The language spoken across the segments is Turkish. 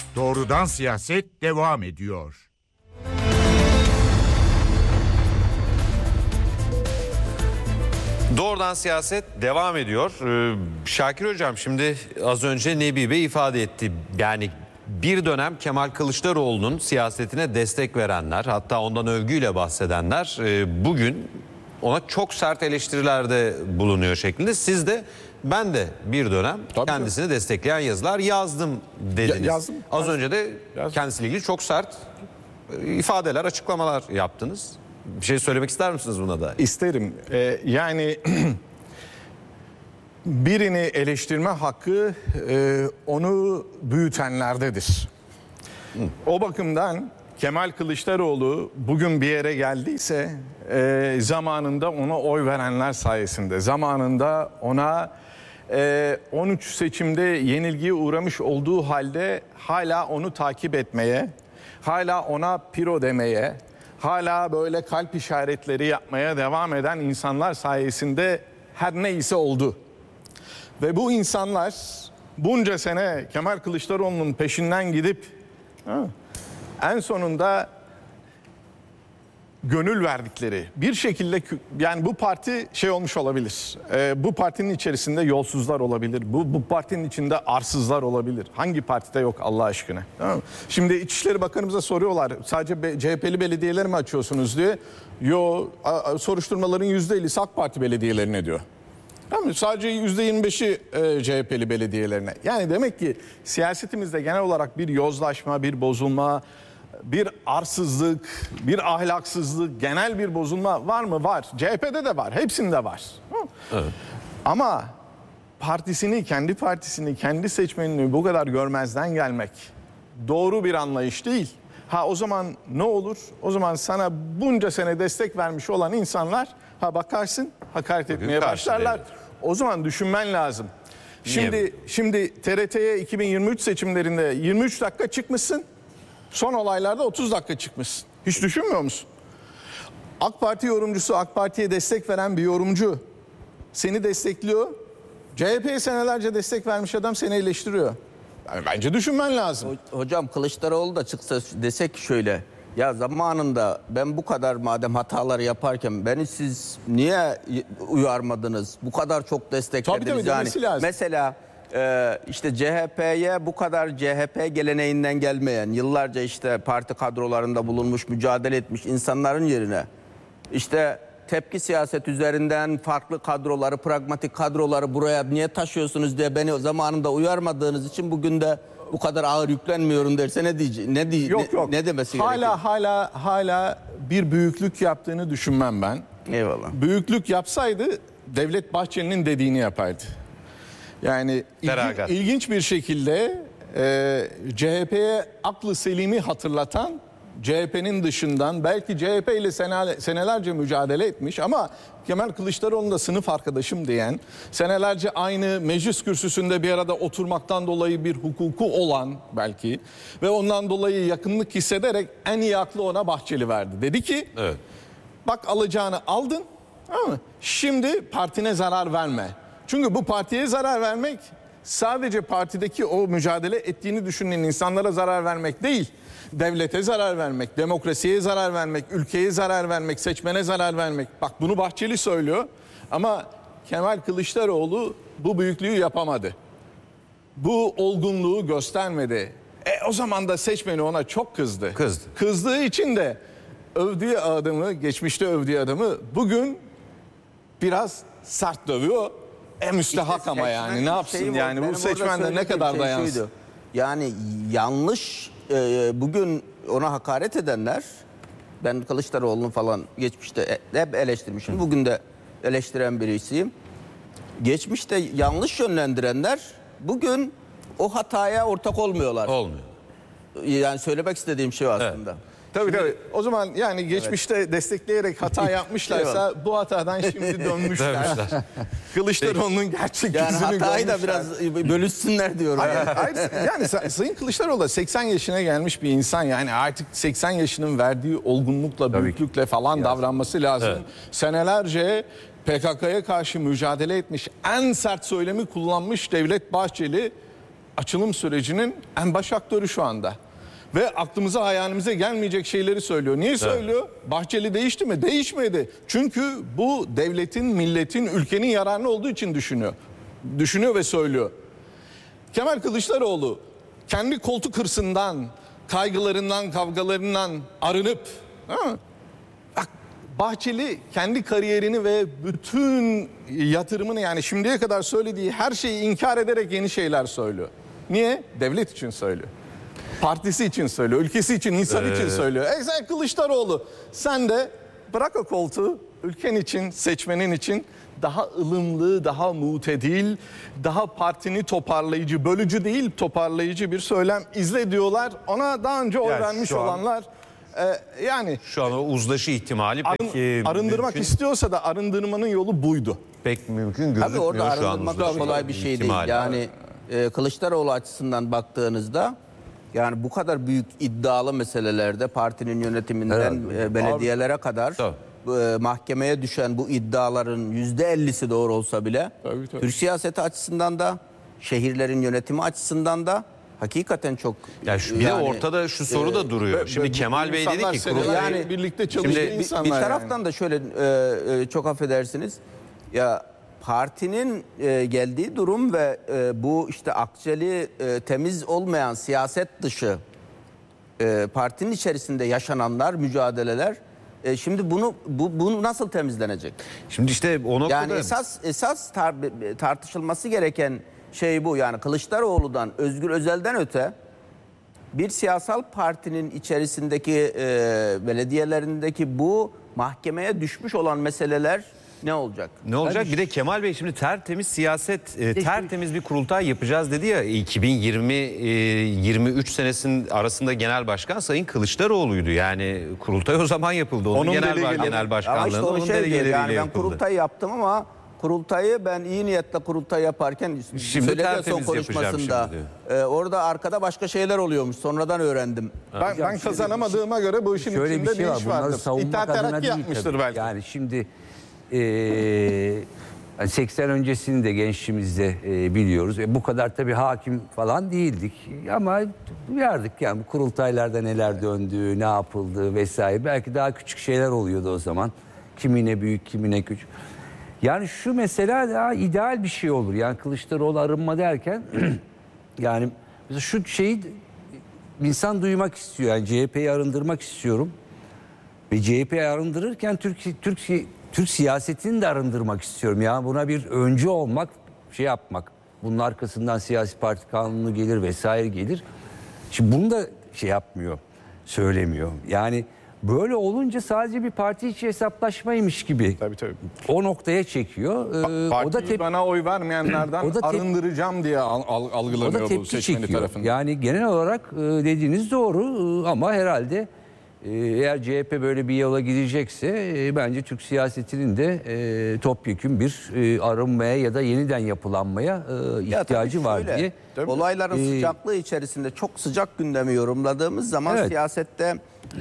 Doğrudan Siyaset devam ediyor. Doğrudan Siyaset devam ediyor. Şakir Hocam, şimdi az önce Nebi Bey ifade etti. Yani bir dönem Kemal Kılıçdaroğlu'nun siyasetine destek verenler, hatta ondan övgüyle bahsedenler bugün ona çok sert eleştirilerde bulunuyor şeklinde. Siz de ben de bir dönem kendisini destekleyen yazılar yazdım dediniz. Yazdım. Az önce de kendisiyle ilgili çok sert ifadeler, açıklamalar yaptınız. Bir şey söylemek ister misiniz buna da? İsterim. Yani birini eleştirme hakkı onu büyütenlerdedir. O bakımdan Kemal Kılıçdaroğlu bugün bir yere geldiyse zamanında ona oy verenler sayesinde, zamanında ona 13 seçimde yenilgiye uğramış olduğu halde hala onu takip etmeye, hala ona piro demeye, hala böyle kalp işaretleri yapmaya devam eden insanlar sayesinde her neyse oldu. Ve bu insanlar bunca sene Kemal Kılıçdaroğlu'nun peşinden gidip en sonunda gönül verdikleri bir şekilde, yani bu parti şey olmuş olabilir. Bu partinin içerisinde yolsuzlar olabilir. Bu partinin içinde arsızlar olabilir. Hangi partide yok Allah aşkına? Tamam mı? Şimdi İçişleri Bakanımıza soruyorlar. Sadece CHP'li belediyeleri mi açıyorsunuz diye. Yo, soruşturmaların %50'si AK Parti belediyelerine diyor. Tamam mı? Sadece %25'i CHP'li belediyelerine. Yani demek ki siyasetimizde genel olarak bir yozlaşma, bir bozulma, bir arsızlık, bir ahlaksızlık, genel bir bozulma var mı? Var. CHP'de de var. Hepsinde var. Evet. Ama partisini, kendi seçmenini bu kadar görmezden gelmek doğru bir anlayış değil. O zaman ne olur? O zaman sana bunca sene destek vermiş olan insanlar bakarsın hakaret etmeye başlarlar. O zaman düşünmen lazım. Şimdi TRT'ye 2023 seçimlerinde 23 dakika çıkmışsın. Son olaylarda 30 dakika çıkmışsın. Hiç düşünmüyor musun? AK Parti yorumcusu, AK Parti'ye destek veren bir yorumcu seni destekliyor. CHP'ye senelerce destek vermiş adam seni eleştiriyor. Yani bence düşünmen lazım. Hocam Kılıçdaroğlu da çıksa desek şöyle. Ya zamanında ben bu kadar madem hatalar yaparken beni siz niye uyarmadınız? Bu kadar çok desteklediniz. Tabii, yani. Mesela işte CHP'ye bu kadar CHP geleneğinden gelmeyen, yıllarca işte parti kadrolarında bulunmuş, mücadele etmiş insanların yerine işte tepki siyaset üzerinden farklı kadroları, pragmatik kadroları buraya niye taşıyorsunuz diye beni zamanında uyarmadığınız için bugün de bu kadar ağır yüklenmiyorum derse ne diyecek? Yok. Ne demesi gerekiyor? Hala bir büyüklük yaptığını düşünmem ben. Eyvallah. Büyüklük yapsaydı Devlet Bahçeli'nin dediğini yapardı. Yani ilginç bir şekilde CHP'ye aklı selimi hatırlatan, CHP'nin dışından belki CHP ile senelerce mücadele etmiş ama Kemal Kılıçdaroğlu'nda sınıf arkadaşım diyen, senelerce aynı meclis kürsüsünde bir arada oturmaktan dolayı bir hukuku olan belki ve ondan dolayı yakınlık hissederek en iyi aklı ona Bahçeli verdi. Dedi ki bak alacağını aldın ama şimdi partine zarar verme. Çünkü bu partiye zarar vermek sadece partideki o mücadele ettiğini düşünen insanlara zarar vermek değil. Devlete zarar vermek, demokrasiye zarar vermek, ülkeye zarar vermek, seçmene zarar vermek. Bak bunu Bahçeli söylüyor ama Kemal Kılıçdaroğlu bu büyüklüğü yapamadı. Bu olgunluğu göstermedi. O zaman da seçmeni ona çok kızdı. Kızdığı için de övdüğü adamı, geçmişte övdüğü adamı bugün biraz sert dövüyor. Müstehak ama yani ne yapsın yani bu seçmende ne kadar dayansın. Yani yanlış bugün ona hakaret edenler, ben Kılıçdaroğlu'nu falan geçmişte hep eleştirmişim. Bugün de eleştiren birisiyim. Geçmişte yanlış yönlendirenler bugün o hataya ortak olmuyorlar. Olmuyor. Yani söylemek istediğim şey aslında. Evet. Tabii. O zaman yani geçmişte destekleyerek hata yapmışlarsa bu hatadan şimdi dönmüşler. Kılıçdaroğlu'nun gerçek yüzünü görmüşler. Yani hatayı da biraz bölüşsünler diyorum. Hayır, yani Sayın Kılıçdaroğlu da 80 yaşına gelmiş bir insan. Yani artık 80 yaşının verdiği olgunlukla, büyüklükle falan davranması lazım. Evet. Senelerce PKK'ya karşı mücadele etmiş, en sert söylemi kullanmış Devlet Bahçeli açılım sürecinin en baş aktörü şu anda. Ve aklımıza hayalimize gelmeyecek şeyleri söylüyor. Niye söylüyor? Bahçeli değişti mi? Değişmedi. Çünkü bu devletin, milletin, ülkenin yararına olduğu için düşünüyor. Düşünüyor ve söylüyor. Kemal Kılıçdaroğlu kendi koltuk hırsından, kaygılarından, kavgalarından arınıp, bak, Bahçeli kendi kariyerini ve bütün yatırımını, yani şimdiye kadar söylediği her şeyi inkar ederek yeni şeyler söylüyor. Niye? Devlet için söylüyor. Partisi için söylüyor, ülkesi için, insan için söylüyor. Sen Kılıçdaroğlu, sen de bırak o koltuğu, ülken için, seçmenin için daha ılımlı, daha mutedil, daha partini toparlayıcı, bölücü değil toparlayıcı bir söylem izle diyorlar. Ona daha önce oy vermiş olanlar yani Şu an o uzlaşı ihtimali pek arındırmak mümkün, istiyorsa da arındırmanın yolu buydu. pek mümkün Tabii gözükmüyor orada şu an arındırmak uzlaşı kolay bir şey ihtimali. değil. Yani Kılıçdaroğlu açısından baktığınızda, yani bu kadar büyük iddialı meselelerde partinin yönetiminden belediyelere kadar mahkemeye düşen bu iddiaların %50'si doğru olsa bile Tabii. Türk siyaseti açısından da, şehirlerin yönetimi açısından da hakikaten çok... Bir de ortada şu soru da duruyor. Şimdi Kemal Bey dedi ki yani birlikte çalışan insanlar. Bir taraftan da şöyle çok affedersiniz, ya partinin geldiği durum ve bu işte akçeli, temiz olmayan siyaset dışı partinin içerisinde yaşananlar, mücadeleler, şimdi bunu nasıl temizlenecek? Şimdi işte o noktada... Yani esas tartışılması gereken şey bu. Yani Kılıçdaroğlu'dan, Özgür Özel'den öte bir siyasal partinin içerisindeki belediyelerindeki bu mahkemeye düşmüş olan meseleler ne olacak? Ne olacak? Bir de Kemal Bey şimdi tertemiz siyaset, tertemiz bir kurultay yapacağız dedi ya. 2020-23 senesinin arasında genel başkan Sayın Kılıçdaroğlu'ydu. Yani kurultay o zaman yapıldı. Onun genel başkanlığında onun delegeleriyle yani ben yapıldı. kurultay yaptım ama kurultayı ben iyi niyetle kurultay yaparken Şimdi söyledi son konuşmasında. Orada arkada başka şeyler oluyormuş. Sonradan öğrendim. Ben kazanamadığıma göre bu işin şöyle içinde bir iş vardır. İttihat Terakki yapmıştır belki. Yani şimdi 80 öncesini de gençliğimizde biliyoruz. Bu kadar tabii hakim falan değildik. Ama duyardık yani bu kurultaylarda neler döndüğü, ne yapıldığı vesaire. Belki daha küçük şeyler oluyordu o zaman. Kimine büyük, kimine küçük. Yani şu mesela daha ideal bir şey olur. Yani Kılıçdaroğlu arınma derken yani mesela şu şeyi insan duymak istiyor. Yani CHP'yi arındırmak istiyorum. Ve CHP'yi arındırırken Türk siyasetini de arındırmak istiyorum. Yani buna bir öncü olmak, şey yapmak. Bunun arkasından siyasi parti kanunu gelir vesaire gelir. Şimdi bunu da şey yapmıyor, söylemiyor. Yani böyle olunca sadece bir parti içi hesaplaşmaymış gibi. Tabii. O noktaya çekiyor. O da bana oy vermeyenlerden arındıracağım diye algılanıyor bu seçmeni tarafından. Yani genel olarak dediğiniz doğru ama herhalde eğer CHP böyle bir yola gidecekse bence Türk siyasetinin de topyekün bir arınmaya ya da yeniden yapılanmaya ihtiyacı var diye. Olayların sıcaklığı içerisinde çok sıcak gündemi yorumladığımız zaman siyasette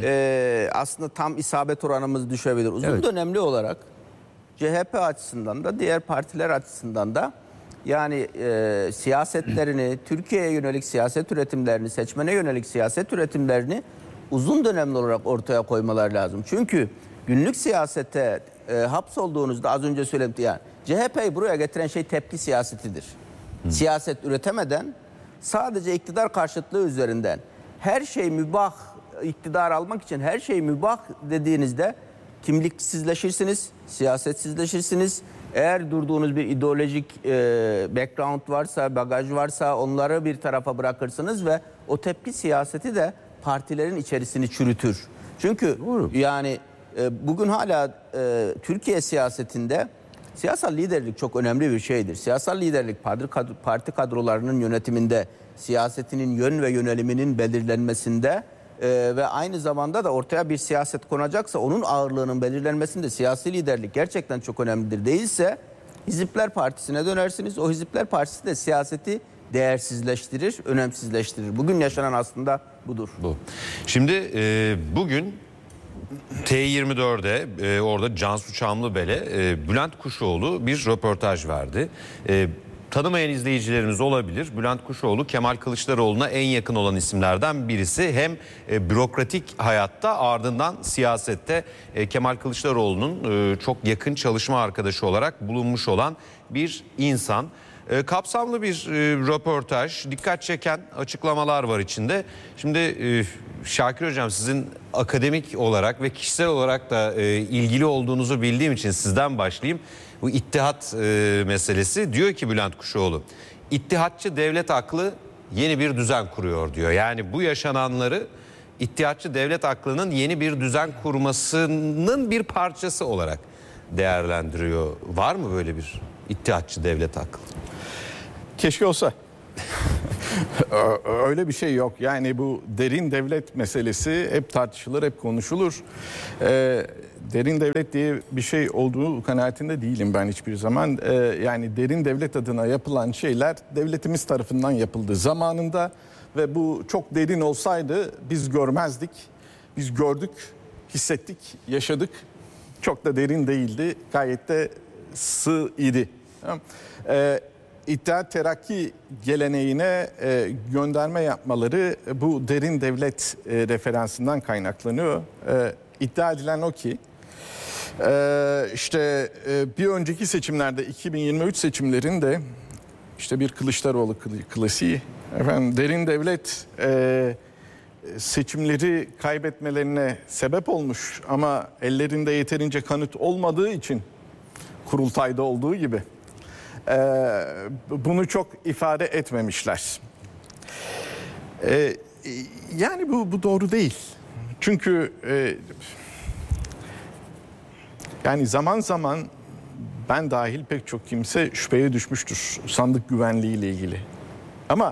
aslında tam isabet oranımız düşebilir. Uzun dönemli olarak CHP açısından da diğer partiler açısından da yani siyasetlerini, Türkiye'ye yönelik siyaset üretimlerini, seçmene yönelik siyaset üretimlerini uzun dönemli olarak ortaya koymalar lazım. Çünkü günlük siyasete hapsolduğunuzda az önce söyledim yani CHP'yi buraya getiren şey tepki siyasetidir. Siyaset üretemeden sadece iktidar karşıtlığı üzerinden her şey mübah, iktidar almak için her şey mübah dediğinizde kimliksizleşirsiniz, siyasetsizleşirsiniz. Eğer durduğunuz bir ideolojik background varsa, bagaj varsa onları bir tarafa bırakırsınız ve o tepki siyaseti de partilerin içerisini çürütür. Çünkü yani bugün hala Türkiye siyasetinde siyasal liderlik çok önemli bir şeydir. Siyasal liderlik parti kadrolarının yönetiminde, siyasetinin yön ve yöneliminin belirlenmesinde ve aynı zamanda da ortaya bir siyaset konacaksa onun ağırlığının belirlenmesinde siyasi liderlik gerçekten çok önemlidir. Değilse Hizipler Partisi'ne dönersiniz. O Hizipler Partisi de siyaseti değersizleştirir, önemsizleştirir. Bugün yaşanan aslında budur. Şimdi bugün T24'de orada Cansu Çamlıbel'e Bülent Kuşoğlu bir röportaj verdi. tanımayan izleyicilerimiz olabilir. Bülent Kuşoğlu Kemal Kılıçdaroğlu'na en yakın olan isimlerden birisi. Hem bürokratik hayatta, ardından siyasette Kemal Kılıçdaroğlu'nun çok yakın çalışma arkadaşı olarak bulunmuş olan bir insan. Kapsamlı bir röportaj, dikkat çeken açıklamalar var içinde. Şimdi Şakir Hocam, sizin akademik olarak ve kişisel olarak da ilgili olduğunuzu bildiğim için sizden başlayayım. Bu ittihat meselesi, diyor ki Bülent Kuşoğlu, İttihatçı devlet aklı yeni bir düzen kuruyor diyor. Yani bu yaşananları İttihatçı devlet aklının yeni bir düzen kurmasının bir parçası olarak değerlendiriyor. Var mı böyle bir İttihatçı devlet aklı? Keşke olsa. Öyle bir şey yok. Yani bu derin devlet meselesi hep tartışılır, hep konuşulur. Derin devlet diye bir şey olduğu kanaatinde değilim ben hiçbir zaman. Yani derin devlet adına yapılan şeyler devletimiz tarafından yapıldı zamanında ve bu çok derin olsaydı biz görmezdik. Biz gördük, hissettik, yaşadık. Çok da derin değildi. Gayet de sığ idi. İttihat Terakki geleneğine gönderme yapmaları bu derin devlet referansından kaynaklanıyor. İddia edilen o ki işte bir önceki seçimlerde 2023 seçimlerinde işte bir Kılıçdaroğlu klasiği, efendim, derin devlet seçimleri kaybetmelerine sebep olmuş ama ellerinde yeterince kanıt olmadığı için kurultayda olduğu gibi bunu çok ifade etmemişler. Yani bu doğru değil. Çünkü yani zaman zaman ben dahil pek çok kimse şüpheye düşmüştür sandık güvenliği ile ilgili. Ama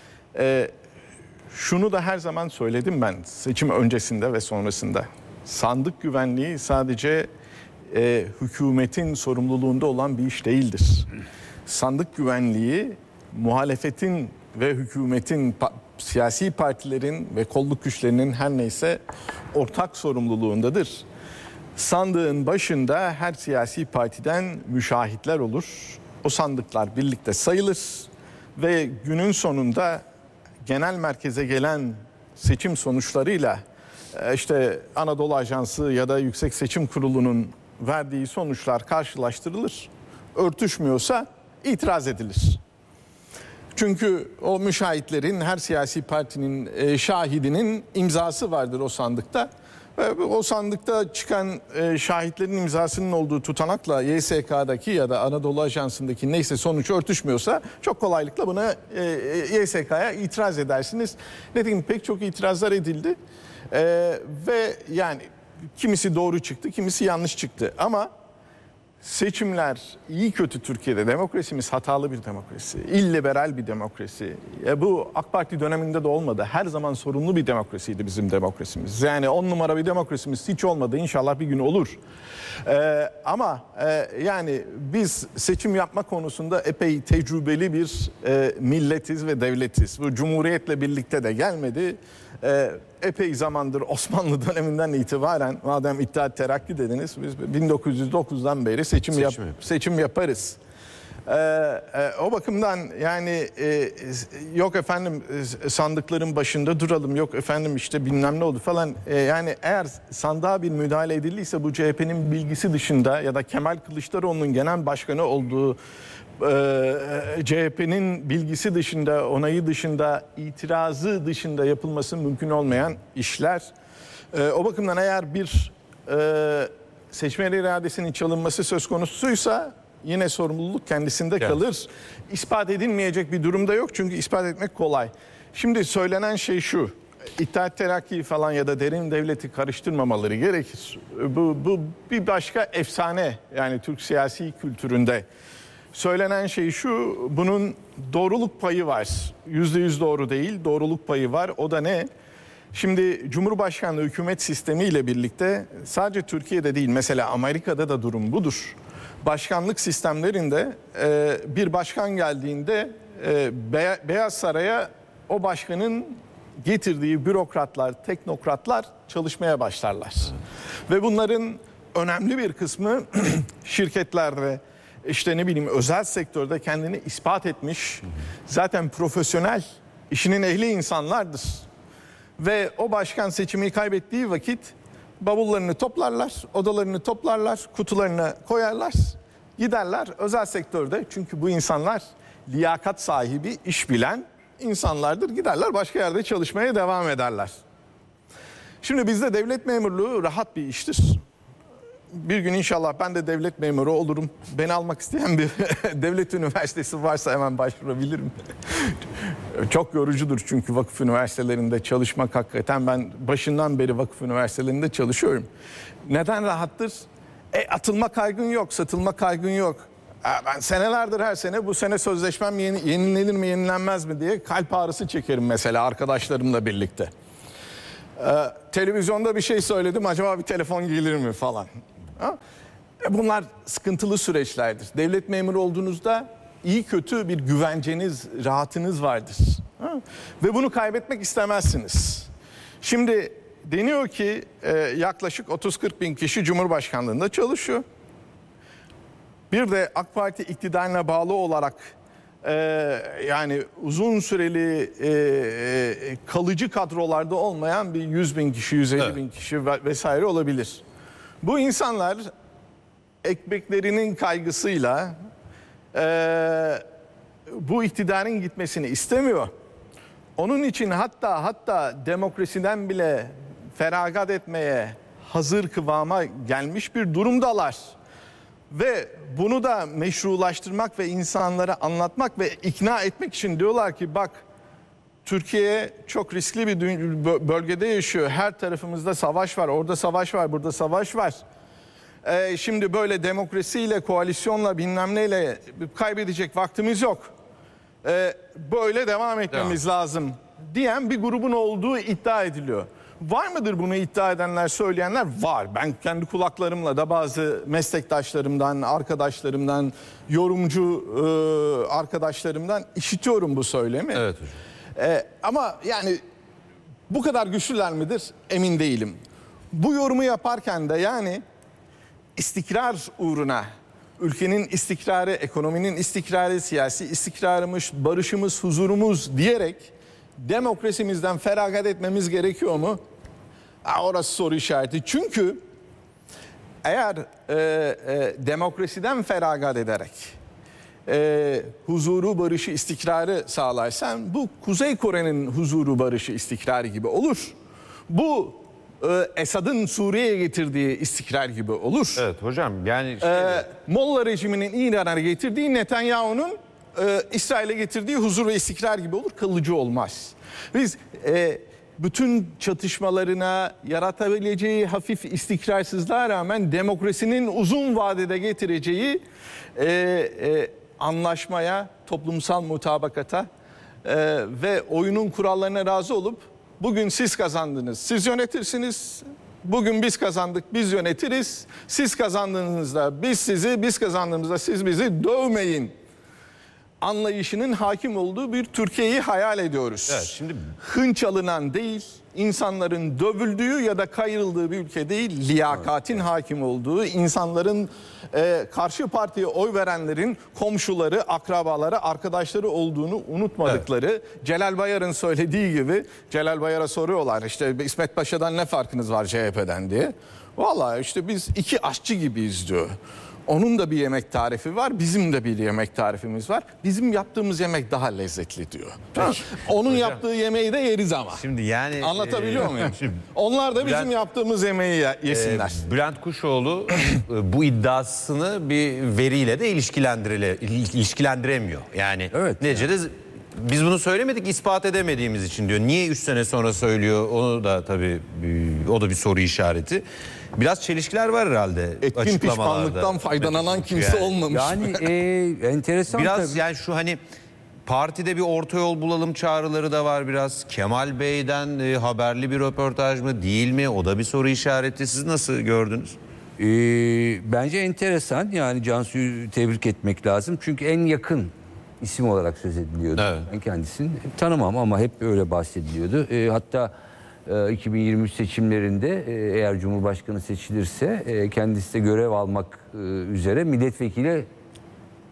şunu da her zaman söyledim ben seçim öncesinde ve sonrasında. Sandık güvenliği sadece hükümetin sorumluluğunda olan bir iş değildir. Sandık güvenliği muhalefetin ve hükümetin, siyasi partilerin ve kolluk güçlerinin her neyse ortak sorumluluğundadır. Sandığın başında her siyasi partiden müşahitler olur. O sandıklar birlikte sayılır ve günün sonunda genel merkeze gelen seçim sonuçlarıyla işte Anadolu Ajansı ya da Yüksek Seçim Kurulu'nun verdiği sonuçlar karşılaştırılır. Örtüşmüyorsa itiraz edilir. Çünkü o müşahitlerin, her siyasi partinin şahidinin imzası vardır o sandıkta. Ve o sandıkta çıkan şahitlerin imzasının olduğu tutanakla YSK'daki ya da Anadolu Ajansı'ndaki neyse sonuç örtüşmüyorsa çok kolaylıkla buna YSK'ya itiraz edersiniz. Dediğim pek çok itirazlar edildi ve yani kimisi doğru çıktı, kimisi yanlış çıktı. Ama seçimler iyi kötü Türkiye'de, demokrasimiz hatalı bir demokrasi, illiberal bir demokrasi. Bu AK Parti döneminde de olmadı. Her zaman sorunlu bir demokrasiydi bizim demokrasimiz. Yani 10 numara bir demokrasimiz hiç olmadı. İnşallah bir gün olur. Ama yani biz seçim yapma konusunda epey tecrübeli bir milletiz ve devletiz. Bu Cumhuriyet'le birlikte de gelmedi. Epey zamandır Osmanlı döneminden itibaren, madem İttihat Terakki dediniz, biz 1909'dan beri seçim yaparız. O bakımdan yani yok efendim sandıkların başında duralım, yok efendim işte bilmem ne oldu falan. Yani eğer sandığa bir müdahale edildiyse bu CHP'nin bilgisi dışında ya da Kemal Kılıçdaroğlu'nun genel başkanı olduğu CHP'nin bilgisi dışında, onayı dışında, itirazı dışında yapılması mümkün olmayan işler. O bakımdan eğer bir seçmen iradesinin çalınması söz konusuysa yine sorumluluk kendisinde kalır. İspat edilmeyecek bir durumda yok çünkü ispat etmek kolay. Şimdi söylenen şey şu: İttihat Terakki falan ya da derin devleti karıştırmamaları gerekir. Bu bir başka efsane, yani Türk siyasi kültüründe. Söylenen şey şu: bunun doğruluk payı var. %100 doğru değil, doğruluk payı var. O da ne? Şimdi Cumhurbaşkanlığı hükümet sistemiyle birlikte sadece Türkiye'de değil, mesela Amerika'da da durum budur. Başkanlık sistemlerinde bir başkan geldiğinde Beyaz Saray'a o başkanın getirdiği bürokratlar, teknokratlar çalışmaya başlarlar. Ve bunların önemli bir kısmı şirketlerde, işte ne bileyim özel sektörde kendini ispat etmiş, zaten profesyonel, işinin ehli insanlardır. Ve o başkan seçimi kaybettiği vakit bavullarını toplarlar, odalarını toplarlar, kutularına koyarlar, giderler özel sektörde. Çünkü bu insanlar liyakat sahibi, iş bilen insanlardır. Giderler başka yerde çalışmaya devam ederler. Şimdi bizde devlet memurluğu rahat bir iştir. Bir gün inşallah ben de devlet memuru olurum. Beni almak isteyen bir devlet üniversitesi varsa hemen başvurabilirim. Çok yorucudur çünkü vakıf üniversitelerinde çalışmak hakikaten. Ben başından beri vakıf üniversitelerinde çalışıyorum. Neden rahattır? Atılma kaygın yok, satılma kaygın yok. Ben senelerdir her sene bu sene sözleşmem yenilenir mi yenilenmez mi diye kalp ağrısı çekerim mesela arkadaşlarımla birlikte. Televizyonda bir şey söyledim, acaba bir telefon gelir mi falan. Bunlar sıkıntılı süreçlerdir. Devlet memuru olduğunuzda iyi kötü bir güvenceniz, rahatınız vardır. Ve bunu kaybetmek istemezsiniz. Şimdi deniyor ki yaklaşık 30-40 bin kişi Cumhurbaşkanlığında çalışıyor. Bir de AK Parti iktidarına bağlı olarak yani uzun süreli kalıcı kadrolarda olmayan bir 100 bin kişi, 150 bin kişi vesaire olabilir. Bu insanlar ekmeklerinin kaygısıyla bu iktidarın gitmesini istemiyor. Onun için hatta demokrasiden bile feragat etmeye hazır kıvama gelmiş bir durumdalar. Ve bunu da meşrulaştırmak ve insanlara anlatmak ve ikna etmek için diyorlar ki bak Türkiye çok riskli bir bölgede yaşıyor. Her tarafımızda savaş var, orada savaş var, burada savaş var. Şimdi böyle demokrasiyle, koalisyonla bilmem neyle kaybedecek vaktimiz yok. Böyle devam etmemiz lazım diyen bir grubun olduğu iddia ediliyor. Var mıdır bunu iddia edenler, söyleyenler? Var. Ben kendi kulaklarımla da bazı meslektaşlarımdan, arkadaşlarımdan, yorumcu arkadaşlarımdan işitiyorum bu söylemi. Evet hocam. Ama yani bu kadar güçlüler midir? Emin değilim. Bu yorumu yaparken de yani istikrar uğruna, ülkenin istikrarı, ekonominin istikrarı, siyasi istikrarımız, barışımız, huzurumuz diyerek demokrasimizden feragat etmemiz gerekiyor mu? Orası soru işareti. Çünkü eğer demokrasiden feragat ederek huzuru, barışı, istikrarı sağlarsan bu Kuzey Kore'nin huzuru, barışı, istikrarı gibi olur. Bu Esad'ın Suriye'ye getirdiği istikrar gibi olur. Evet hocam yani Molla rejiminin İran'a getirdiği, Netanyahu'nun İsrail'e getirdiği huzur ve istikrar gibi olur, kalıcı olmaz. Biz bütün çatışmalarına yaratabileceği hafif istikrarsızlığa rağmen demokrasinin uzun vadede getireceği anlaşmaya, toplumsal mutabakata ve oyunun kurallarına razı olup bugün siz kazandınız, siz yönetirsiniz. Bugün biz kazandık, biz yönetiriz. Siz kazandığınızda biz sizi, biz kazandığımızda siz bizi dövmeyin anlayışının hakim olduğu bir Türkiye'yi hayal ediyoruz. Evet, şimdi hınç alınan değil, insanların dövüldüğü ya da kayırıldığı bir ülke değil, liyakatin hakim olduğu, insanların karşı partiye oy verenlerin komşuları, akrabaları, arkadaşları olduğunu unutmadıkları, Celal Bayar'ın söylediği gibi, Celal Bayar'a soruyorlar işte İsmet Paşa'dan ne farkınız var CHP'den diye. Vallahi işte biz iki aşçı gibiyiz diyor. Onun da bir yemek tarifi var, bizim de bir yemek tarifimiz var. Bizim yaptığımız yemek daha lezzetli diyor. Onun hocam, yaptığı yemeği de yeriz ama. Şimdi yani anlatabiliyor muyum? Onlar da bizim yaptığımız yemeği yesinler. Bülent Kuşoğlu bu iddiasını bir veriyle de ilişkilendiremiyor. Yani evet, neticede biz bunu söylemedik, ispat edemediğimiz için diyor. Niye 3 sene sonra söylüyor? Onu da tabii o da bir soru işareti. Biraz çelişkiler var herhalde etkin pişmanlıktan faydalanan kimse olmamış. Yani enteresan biraz tabii. Yani şu hani partide bir orta yol bulalım çağrıları da var biraz. Kemal Bey'den haberli bir röportaj mı değil mi? O da bir soru işareti. Siz nasıl gördünüz? Bence enteresan. Yani Cansu'yu tebrik etmek lazım. Çünkü en yakın isim olarak söz ediliyordu. Evet. Ben kendisini tanımam ama hep öyle bahsediliyordu. Hatta 2023 seçimlerinde eğer Cumhurbaşkanı seçilirse kendisi de görev almak üzere milletvekili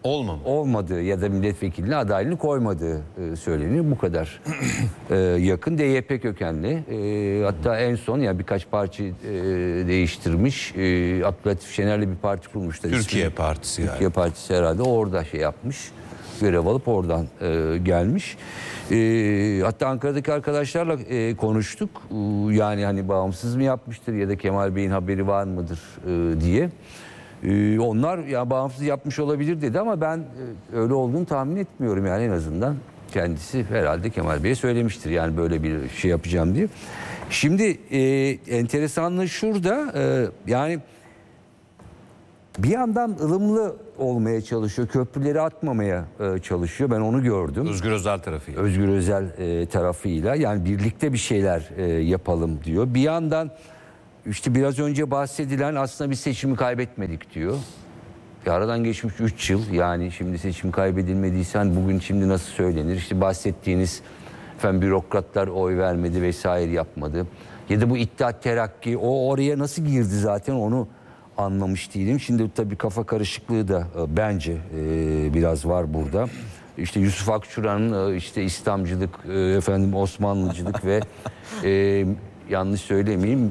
olmadığı ya da milletvekiline adaylığını koymadığı söyleniyor. Bu kadar yakın. DYP kökenli. Hatta en son ya birkaç parti değiştirmiş. Abdülatif Şener'le bir parti kurmuşlar. Türkiye Partisi yani. Türkiye Partisi herhalde orada şey yapmış. Görev alıp oradan gelmiş. Hatta Ankara'daki arkadaşlarla konuştuk. Yani hani bağımsız mı yapmıştır ya da Kemal Bey'in haberi var mıdır diye. Onlar ya bağımsız yapmış olabilir dedi ama ben öyle olduğunu tahmin etmiyorum yani en azından. Kendisi herhalde Kemal Bey'e söylemiştir yani böyle bir şey yapacağım diye. Şimdi enteresanlığı şurada yani bir yandan ılımlı olmaya çalışıyor, köprüleri atmamaya çalışıyor. Ben onu gördüm. Özgür Özel tarafıyla. Özgür Özel tarafıyla yani birlikte bir şeyler yapalım diyor. Bir yandan işte biraz önce bahsedilen aslında bir seçimi kaybetmedik diyor. Aradan geçmiş 3 yıl yani şimdi seçim kaybedilmediyse hani bugün şimdi nasıl söylenir? İşte bahsettiğiniz bürokratlar oy vermedi vesaire yapmadı. Ya da bu İttihat Terakki o oraya nasıl girdi zaten onu anlamış değilim. Şimdi tabii kafa karışıklığı da bence biraz var burada. İşte Yusuf Akçura'nın işte İslamcılık, Osmanlıcılık ve yanlış söylemeyeyim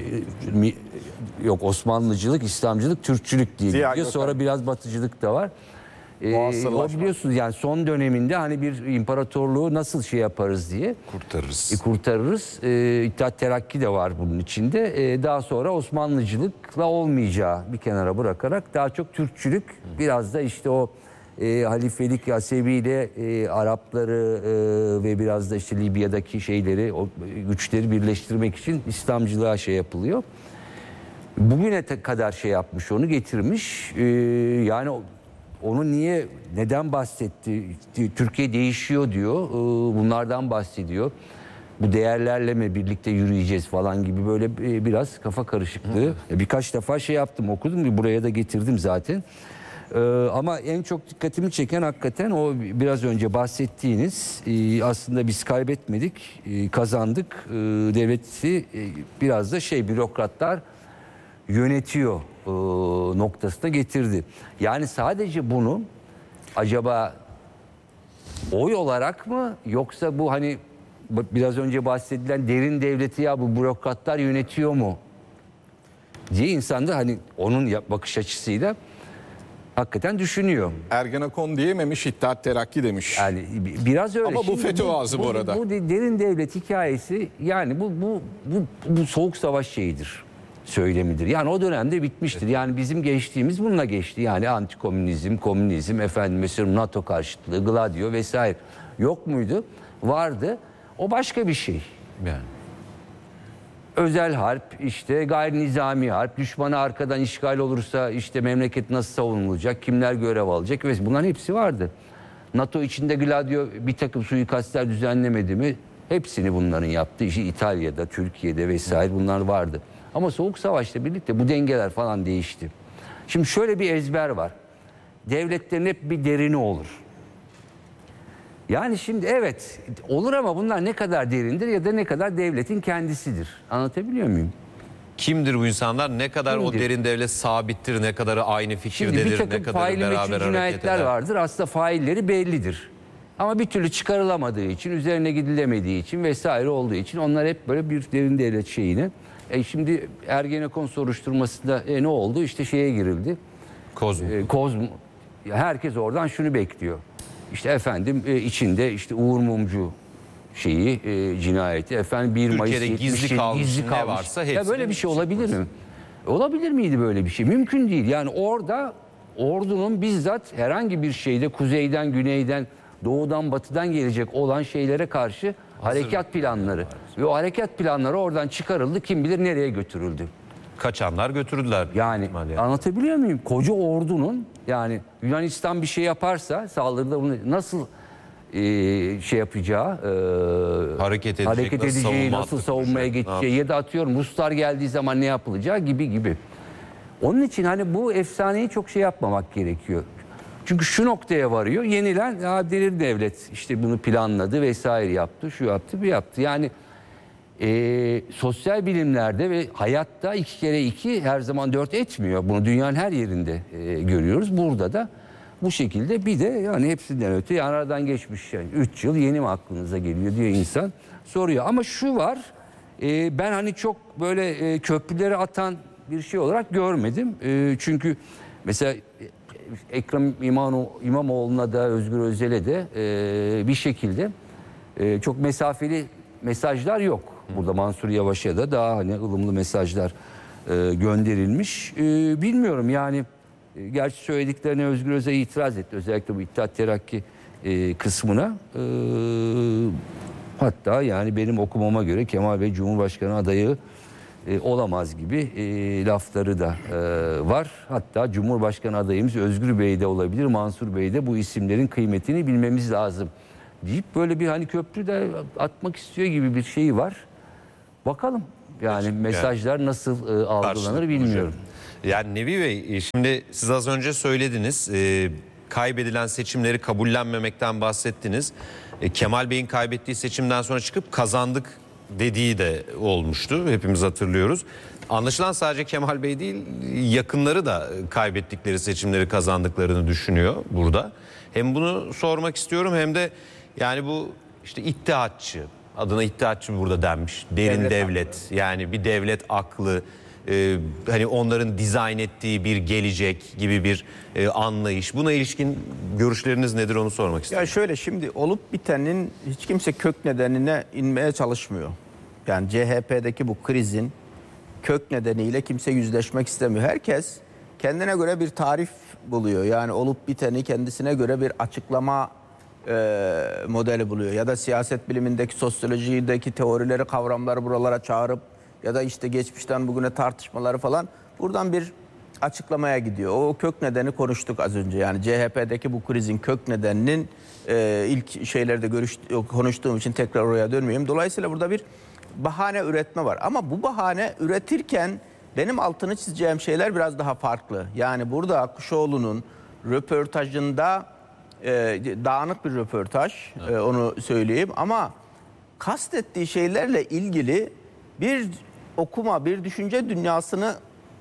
yok Osmanlıcılık, İslamcılık, Türkçülük diye gidiyor. Sonra biraz Batıcılık da var. O biliyorsunuz yani son döneminde hani bir imparatorluğu nasıl şey yaparız diye kurtarırız. İttihat Terakki de var bunun içinde. Daha sonra Osmanlıcılıkla olmayacağı bir kenara bırakarak daha çok Türkçülük, biraz da işte o halifelik Asevi ile Arapları ve biraz da işte Libya'daki şeyleri, o güçleri birleştirmek için İslamcılığa şey yapılıyor. Bugüne kadar şey yapmış, onu getirmiş. Yani onu neden bahsetti? Türkiye değişiyor diyor. Bunlardan bahsediyor. Bu değerlerle mi birlikte yürüyeceğiz falan gibi böyle biraz kafa karışıklığı. Birkaç defa şey yaptım, okudum, buraya da getirdim zaten. Ama en çok dikkatimi çeken hakikaten o biraz önce bahsettiğiniz aslında biz kaybetmedik, kazandık. Devleti biraz da bürokratlar yönetiyor noktasına getirdi. Yani sadece bunu acaba oy olarak mı yoksa bu hani biraz önce bahsedilen derin devleti ya bu bürokratlar yönetiyor mu diye insan da hani onun bakış açısıyla hakikaten düşünüyor. Ergenekon diyememiş, İttihat Terakki demiş. Yani biraz öyle. Ama bu FETÖ ağzı bu arada. Bu derin devlet hikayesi yani bu soğuk savaş şeyidir. Söylemidir. Yani o dönemde bitmiştir. Yani bizim geçtiğimiz bununla geçti. Yani antikomünizm, komünizm, mesela NATO karşıtlığı, Gladio vesaire. Yok muydu? Vardı. O başka bir şey. Yani. Özel harp, işte gayri nizami harp, düşmana arkadan işgal olursa işte memleket nasıl savunulacak, kimler görev alacak ve bunların hepsi vardı. NATO içinde Gladio bir takım suikastler düzenlemedi mi? Hepsini bunların yaptığı işi İtalya'da, Türkiye'de vesaire bunlar vardı. Ama Soğuk Savaş'la birlikte bu dengeler falan değişti. Şimdi şöyle bir ezber var. Devletlerin hep bir derini olur. Yani şimdi evet olur ama bunlar ne kadar derindir ya da ne kadar devletin kendisidir. Anlatabiliyor muyum? Kimdir bu insanlar? Ne kadar o derin devlet sabittir? Ne kadarı aynı fikirdedir? Ne kadarı beraber hareket cinayetler vardır. Aslında failleri bellidir. Ama bir türlü çıkarılamadığı için, üzerine gidilemediği için vesaire olduğu için onlar hep böyle bir derin devlet şeyine. Şimdi Ergenekon soruşturmasında ne oldu? İşte şeye girildi. Kozmo. Herkes oradan şunu bekliyor. İşte içinde işte Uğur Mumcu cinayeti. 1 Mayıs Türkiye'de gizli kalmış ne varsa hepsi. Ya böyle bir şey olabilir mi? Olabilir miydi böyle bir şey? Mümkün değil. Yani orada ordunun bizzat herhangi bir şeyde kuzeyden, güneyden, doğudan, batıdan gelecek olan şeylere karşı harekat planları. Ve o harekat planları oradan çıkarıldı. Kim bilir nereye götürüldü. Kaçanlar götürüldüler. Yani anlatabiliyor muyum? Koca ordunun yani Yunanistan bir şey yaparsa saldırıda bunu nasıl yapacağı, hareket edeceği, nasıl savunmaya geçeceği ya da atıyorum Ruslar geldiği zaman ne yapılacağı gibi. Onun için hani bu efsaneyi çok yapmamak gerekiyor. Çünkü şu noktaya varıyor. Yenilen derin devlet işte bunu planladı vesaire yaptı, şu yaptı, bu yaptı. Yani sosyal bilimlerde ve hayatta 2 kere 2 her zaman 4 etmiyor. Bunu dünyanın her yerinde görüyoruz. Burada da Bu şekilde bir de yani hepsinden öte yani aradan geçmiş yani 3 yıl yeni mi aklınıza geliyor diye insan soruyor. Ama şu var, ben hani çok böyle köprüleri atan bir şey olarak görmedim. Çünkü mesela Ekrem İmamoğlu'na da Özgür Özel'e de bir şekilde çok mesafeli mesajlar yok. Burada Mansur Yavaş'a da daha hani ılımlı mesajlar gönderilmiş. Bilmiyorum yani, gerçi söylediklerine Özgür Özel itiraz etti. Özellikle bu İttihat Terakki kısmına. Hatta yani benim okumama göre Kemal Bey Cumhurbaşkanı adayı olamaz gibi lafları da var. Hatta Cumhurbaşkanı adayımız Özgür Bey de olabilir, Mansur Bey de, bu isimlerin kıymetini bilmemiz lazım deyip böyle bir hani köprü de atmak istiyor gibi bir şey var. Bakalım yani mesajlar nasıl algılanır bilmiyorum. Yani Nevi Bey, şimdi siz az önce söylediniz, kaybedilen seçimleri kabullenmemekten bahsettiniz. Kemal Bey'in kaybettiği seçimden sonra çıkıp kazandık dediği de olmuştu. Hepimiz hatırlıyoruz. Anlaşılan sadece Kemal Bey değil, yakınları da kaybettikleri seçimleri kazandıklarını düşünüyor burada. Hem bunu sormak istiyorum hem de yani bu işte İttihatçı, adına İttihatçı burada denmiş. Derin devlet yani bir devlet aklı, hani onların dizayn ettiği bir gelecek gibi bir anlayış. Buna ilişkin görüşleriniz nedir onu sormak istiyorum. Ya şöyle, şimdi olup bitenin hiç kimse kök nedenine inmeye çalışmıyor. Yani CHP'deki bu krizin kök nedeniyle kimse yüzleşmek istemiyor. Herkes kendine göre bir tarif buluyor. Yani olup biteni kendisine göre bir açıklama modeli buluyor. Ya da siyaset bilimindeki, sosyolojideki teorileri, kavramları buralara çağırıp ya da işte geçmişten bugüne tartışmaları falan buradan bir açıklamaya gidiyor. O kök nedeni konuştuk az önce. Yani CHP'deki bu krizin kök nedeninin ilk şeylerde konuştuğum için tekrar oraya dönmeyeyim. Dolayısıyla burada bir bahane üretme var. Ama bu bahane üretirken benim altını çizeceğim şeyler biraz daha farklı. Yani burada Kuşoğlu'nun röportajında dağınık bir röportaj, onu söyleyeyim, ama kastettiği şeylerle ilgili bir okuma, bir düşünce dünyasını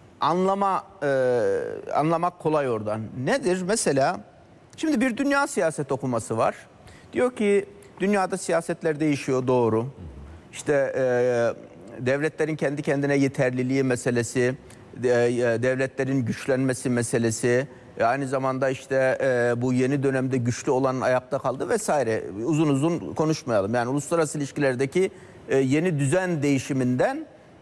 anlamak kolay oradan. Nedir? Mesela şimdi bir dünya siyaset okuması var. Diyor ki dünyada siyasetler değişiyor, doğru. İşte devletlerin kendi kendine yeterliliği meselesi, devletlerin güçlenmesi meselesi, aynı zamanda işte bu yeni dönemde güçlü olanın ayakta kaldı vesaire. Uzun uzun konuşmayalım. Yani uluslararası ilişkilerdeki yeni düzen değişiminden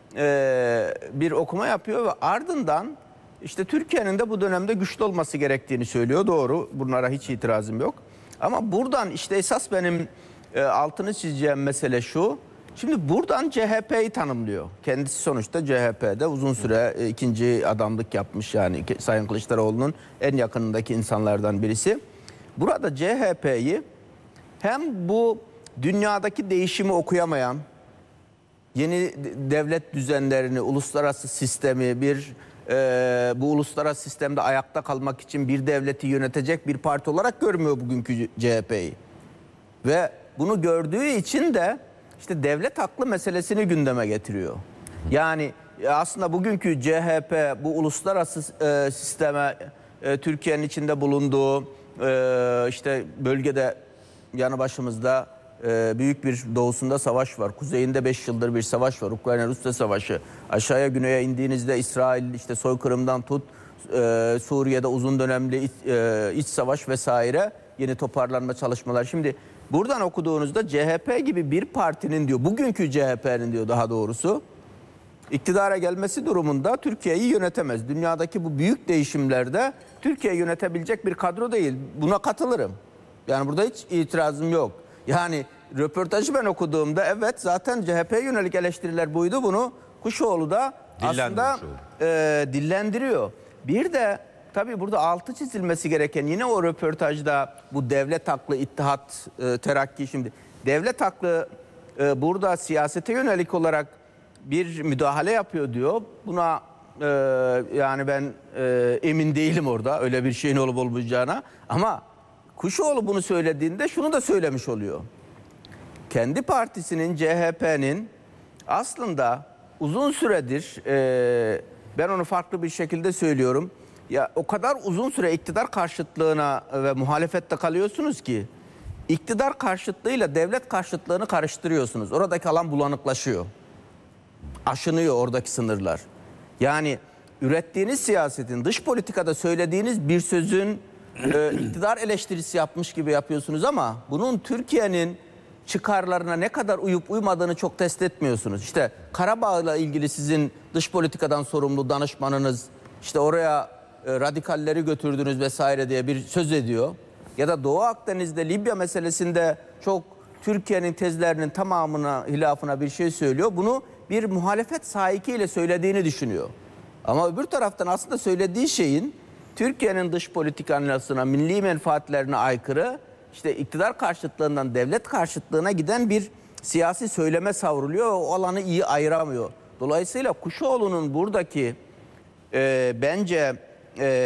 bir okuma yapıyor ve ardından işte Türkiye'nin de bu dönemde güçlü olması gerektiğini söylüyor. Doğru, bunlara hiç itirazım yok. Ama buradan işte esas benim altını çizeceğim mesele şu. Şimdi buradan CHP'yi tanımlıyor. Kendisi sonuçta CHP'de uzun süre ikinci adamlık yapmış, yani Sayın Kılıçdaroğlu'nun en yakınındaki insanlardan birisi. Burada CHP'yi hem bu dünyadaki değişimi okuyamayan, yeni devlet düzenlerini, uluslararası sistemi, bu uluslararası sistemde ayakta kalmak için bir devleti yönetecek bir parti olarak görmüyor bugünkü CHP'yi. Ve bunu gördüğü için de işte devlet aklı meselesini gündeme getiriyor. Yani aslında bugünkü CHP bu uluslararası sisteme, Türkiye'nin içinde bulunduğu işte bölgede yanı başımızda büyük bir doğusunda savaş var. Kuzeyinde 5 yıldır bir savaş var. Ukrayna-Rusya savaşı. Aşağıya güneye indiğinizde İsrail işte soykırımdan tut, Suriye'de uzun dönemli iç savaş vesaire, yeni toparlanma çalışmalar. Şimdi buradan okuduğunuzda CHP gibi bir partinin diyor, bugünkü CHP'nin diyor daha doğrusu, iktidara gelmesi durumunda Türkiye'yi yönetemez. Dünyadaki bu büyük değişimlerde Türkiye'yi yönetebilecek bir kadro değil. Buna katılırım. Yani burada hiç itirazım yok. Yani röportajı ben okuduğumda evet, zaten CHP'ye yönelik eleştiriler buydu. Bunu Kuşoğlu da aslında dillendiriyor. Bir de tabii burada altı çizilmesi gereken, yine o röportajda bu devlet aklı, İttihat Terakki, şimdi devlet aklı burada siyasete yönelik olarak bir müdahale yapıyor diyor. Buna yani ben emin değilim orada öyle bir şeyin olup olmayacağına. Ama Kuşoğlu bunu söylediğinde şunu da söylemiş oluyor. Kendi partisinin, CHP'nin aslında uzun süredir, ben onu farklı bir şekilde söylüyorum, Ya o kadar uzun süre iktidar karşıtlığına ve muhalefette kalıyorsunuz ki iktidar karşıtlığıyla devlet karşıtlığını karıştırıyorsunuz. Oradaki alan bulanıklaşıyor. Aşınıyor oradaki sınırlar. Yani ürettiğiniz siyasetin, dış politikada söylediğiniz bir sözün iktidar eleştirisi yapmış gibi yapıyorsunuz ama bunun Türkiye'nin çıkarlarına ne kadar uyup uymadığını çok test etmiyorsunuz. İşte Karabağ'la ilgili sizin dış politikadan sorumlu danışmanınız işte oraya radikalleri götürdünüz vesaire diye bir söz ediyor. Ya da Doğu Akdeniz'de Libya meselesinde çok Türkiye'nin tezlerinin tamamına hilafına bir şey söylüyor. Bunu bir muhalefet sahikiyle söylediğini düşünüyor. Ama öbür taraftan aslında söylediği şeyin Türkiye'nin dış politika anlayışına, milli menfaatlerine aykırı, işte iktidar karşıtlığından devlet karşıtlığına giden bir siyasi söyleme savruluyor. O alanı iyi ayıramıyor. Dolayısıyla Kuşoğlu'nun buradaki bence